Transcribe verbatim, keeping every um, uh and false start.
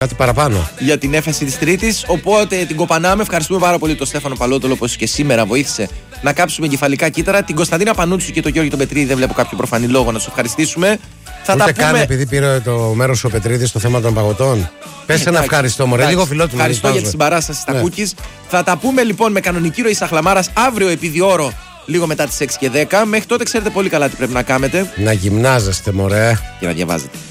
Κάτι παραπάνω. Για την έφεση της Τρίτης. Οπότε την κοπανάμε. Ευχαριστούμε πάρα πολύ τον Στέφανο Παλότολο, όπως και σήμερα βοήθησε να κάψουμε κεφαλικά κύτταρα. Την Κωνσταντίνα Πανούτσου και τον Γιώργη τον Πετρίδη. Δεν βλέπω κάποιο προφανή λόγο να του ευχαριστήσουμε. Θα Ούτε τα καν πούμε... επειδή πήρε το μέρος ο Πετρίδης στο θέμα των παγωτών. Πες ένα ευχαριστώ, μωρέ. Λίγο φιλότιμο. Ευχαριστώ για τη συμπαράσταση στα ναι. cookies. Θα τα πούμε λοιπόν με κανονική ροή Σαχλαμάρας αύριο επί διόρο, λίγο μετά τις έξι και δέκα. Μέχρι τότε ξέρετε πολύ καλά τι πρέπει να κάνετε. Να γυμνάζεστε, μωρέ. Και να διαβάζετε.